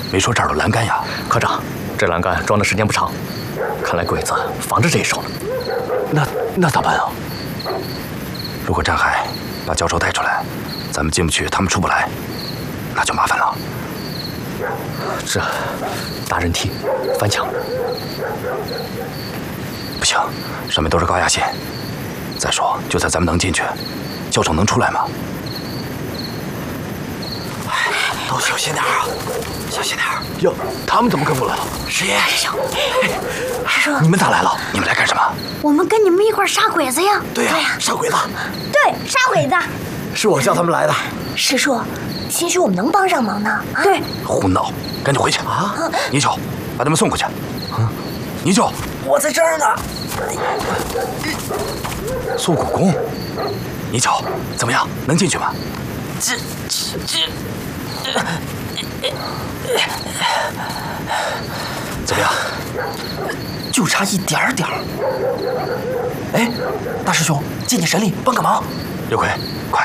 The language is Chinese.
没说这儿有栏杆呀。 科长，这栏杆装的时间不长，看来鬼子防着这一手了。 那咋办啊？如果战海把教授带出来，咱们进不去，他们出不来，那就麻烦了。 这大人梯翻墙不行，上面都是高压线。再说，就算咱们能进去，教授能出来吗？ 都小心点啊，小心点。 哟，他们怎么跟过来了？ 师爷， 师叔， 你们咋来了？你们来干什么？ 我们跟你们一块杀鬼子呀！ 对呀，杀鬼子。 对，杀鬼子。 是我叫他们来的。 师叔，其实我们能帮上忙的。对， 胡闹，赶紧回去啊！泥鳅，把他们送过去。泥鳅， 我在这儿呢。 缩骨功，泥鳅怎么样？能进去吗？ 这。 怎么样？ 就差一点点。哎，大师兄，借你神力帮个忙。 刘奎，快！